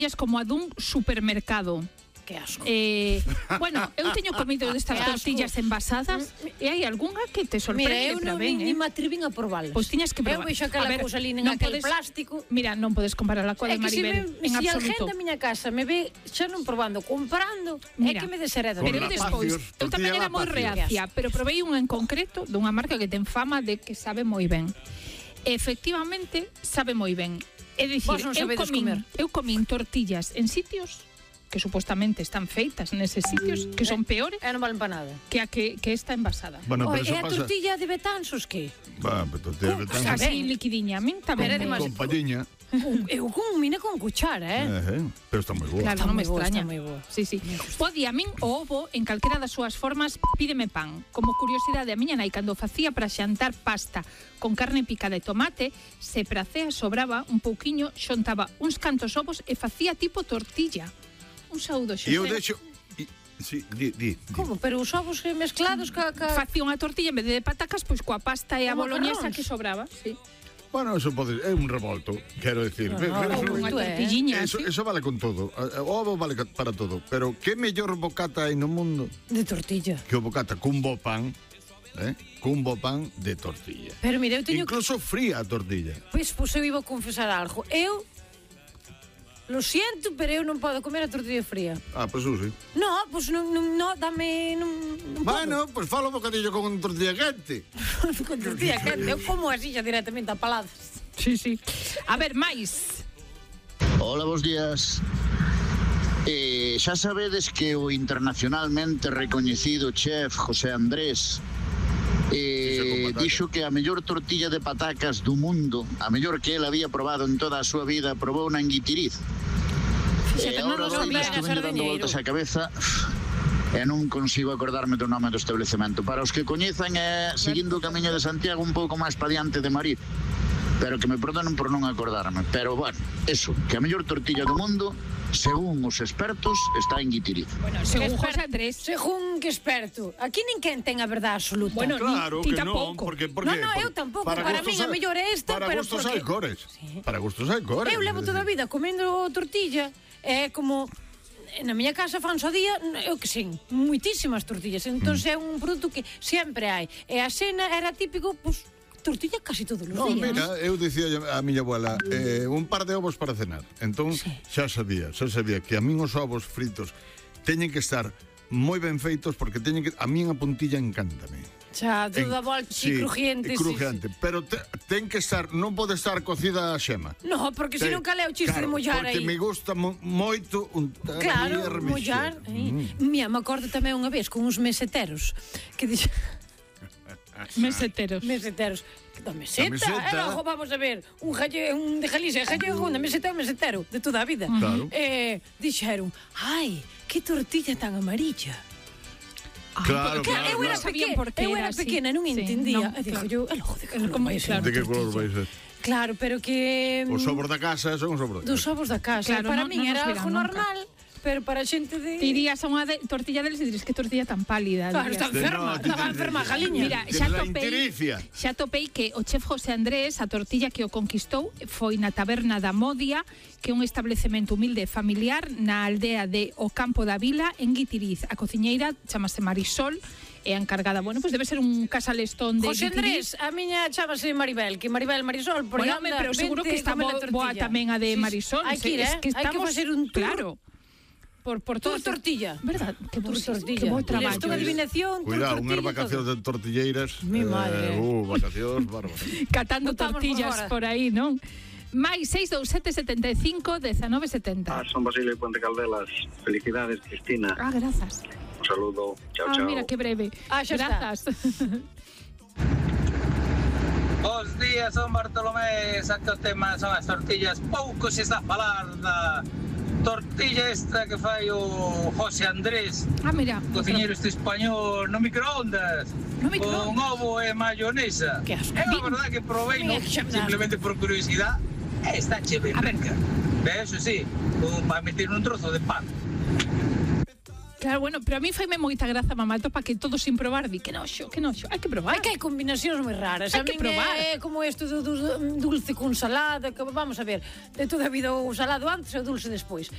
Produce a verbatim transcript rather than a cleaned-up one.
como a dun supermercado. Que asco. Eh, bueno, eu teño comido destas tortillas envasadas e hai algunha que te sorprende. Mira, eu non ben, ni eh? me atrevín a probalas. Pois tiñas que probar. Eu vexo aquela cousa ali en aquel plástico. Mira, non podes compararla coa de Maribel en absoluto. Se a absoluto. gente da miña casa me ve xa non probando, comprando, é que me deshereda. Pero despois, eu tamén era moi reacia, pero probei unha en concreto dunha marca que ten fama de que sabe moi ben. Efectivamente, sabe moi ben. É dicir, eu comín, eu comín tortillas en sitios que supuestamente están feitas neses sitios que son peores e non valen para nada que a que, que está envasada. Bueno, pero e a pasa... tortilla de Betanzos que? Va, pero tortilla de Betanzos. Así liquidiña, a min tamén. Con compañiña. Eu con mina con cuchara, eh? eh, eh pero está moi boa. Claro, non me extraña. Boa, sí, sí. Pode, a min o ovo en calquera das súas formas pídeme pan. Como curiosidade, a miña nai cando facía para xantar pasta con carne picada e tomate, se pra cea sobraba un pouquiño, xontaba uns cantos ovos e facía tipo tortilla. Un saúdo, Xosé. E eu deixo... Sí, di, di, di. Como? Pero os ovos mezclados ca... ca... Facía unha tortilla en vez de patacas, pois coa pasta e a boloñesa que sobraba, sí. Bueno, eso pode, é un revolto, quero decir. No, no, no, unha tortilliña, eso, sí. Eso vale con todo. O ovo vale para todo. Pero que mellor bocata hai no mundo? De tortilla. Que o bocata cun bo pan, eh? Cun bo pan de tortilla. Pero mira, eu teño... Incluso fría a tortilla. Pois, pois eu iba a confesar algo. Eu... Lo siento, pero eu non podo comer a tortilla fría. Ah, pois pues, sí. No, pois pues non, non, no, dame... Non, non bueno, pois pues falo un bocadillo con tortilla quente. Con tortilla quente, eu como así xa directamente a paladas. Sí, sí. A ver, máis. Hola, bons días. Eh, xa sabedes que o internacionalmente recoñecido chef José Andrés eh, dixo que a mellor tortilla de patacas do mundo, a mellor que ele había probado en toda a súa vida, probou na Enguitiriz. E agora hoy estou dando voltas á cabeza e non consigo acordarme do nome do establecemento. Para os que coñezan, é seguindo o camiño de Santiago un pouco máis pa diante de Marí, pero que me perdonen por non acordarme. Pero, bueno, eso, que a mellor tortilla do mundo, según os expertos, está en Guitiriz. Bueno, según José Andrés. Según que experto. Aquí ninguén ten a verdade absoluta. Bueno, claro ni, que ti tampouco. Non, porque, porque, no, no, eu tampouco. Para, para mí a mellor é esta, para pero gustos porque... hai cores. Sí. Para gustos hai cores. Eu levo toda a vida comendo tortilla, é como... Na miña casa fan só día, eu que sei, muitísimas tortillas. Entón mm. é un produto que sempre hai. E a cena era típico, pues, tortilla casi todos os no, días. Mira, eu dicía a miña abuela, eh, un par de ovos para cenar. Entón, sí. xa sabía, xa sabía que a min os ovos fritos teñen que estar moi ben feitos porque teñen que... A min a puntilla encántame. Xa, toda volta, sí, crujiente. crujiente, sí, sí. pero te, ten que estar, non pode estar cocida a xema. No, porque se non calea o chiste claro, de mollar aí. Porque me gusta mo, moito un claro, mollar. Mm. Mira, me acordo tamén unha vez con uns meseteros que dixen... Meseteros. Meseteros. Da meseta, meseta. Era, ojo, vamos a ver, un, jalle, un de Galicia, gallego, unha meseta, un mesetero, de toda a vida. Claro. Eh, dixeron, ai, que tortilla tan amarilla. Ay, claro, claro, claro, eu era, claro. Pequena, por eu era pequena, non sí, entendía. no, e digo claro. yo, el ojo de que color vai ser. De que color vai ser? Claro, pero que... Os ovos da casa son os ovos da casa. Dos ovos da casa. Claro, para no, min no era algo nunca. normal, pero para a xente de... Te irías a unha de, tortilla deles e dirías que tortilla tan pálida. Claro, está enferma, no, estaba enferma, jaliña. Mira, xa topei, xa topei que o chef José Andrés, a tortilla que o conquistou foi na taberna da Modia, que é un establecemento humilde e familiar na aldea de O Campo da Vila, en Guitiriz. A cociñeira chamase Marisol, é encargada, bueno, pois pues debe ser un casalestón de José Andrés, a miña chamase Maribel, que Maribel Marisol, por bueno, anda, pero seguro que está bo, boa tamén a de Marisol. Hai que ir, eh? Es que estamos, hai que facer un tour. Claro. Por, por tour tortilla. Verdad? Que tour bo, tortilla. Que bo traballo. Toda adivinación, tour Cuidado, tortilla. unhas vacacións de tortilleiras. Mi madre. Eh, uh, vacacións, bárbaro. Catando Botamos tortillas por, por aí, non? Mais seis dous sete sete cinco dezenove setenta. Ah, son Basilio de Puente Caldelas. Felicidades, Cristina. Ah, grazas. Un saludo. Chao, ah, chao. Mira, que breve. Ah, xa grazas. Bos días, son Bartolomé. Exacto tema son as tortillas. Pouco se está a falar da tortilla esta que fai o José Andrés. Ah, mira. Cociñeiro este español no microondas. No microondas. Con ovo e mayonesa. Que asco. É a verdade que provei no, simplemente por curiosidade. Está che ben rica. Eso sí, para meter un trozo de pan. Claro, bueno, pero a mí faime moita graza, mamá, para que todo sin probar, di que noxo, que noxo, hai que probar. Hai que hai combinacións moi raras. Hai a que probar. É como isto do, do dulce con salada, que vamos a ver, de toda a vida o salado antes e o dulce despois.